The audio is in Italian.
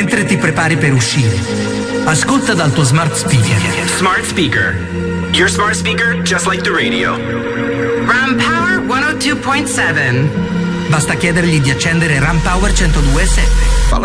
mentre ti prepari per uscire. Ascolta dal tuo smart speaker. Smart speaker. Your smart speaker just like the radio. Ram Power 102.7. Basta chiedergli di accendere Ram Power 102.7.